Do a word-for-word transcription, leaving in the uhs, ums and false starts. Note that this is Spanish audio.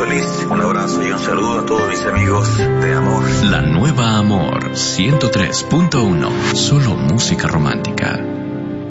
feliz. Un abrazo y un saludo a todos mis amigos de Amor. La nueva Amor ciento tres punto uno. Solo música romántica.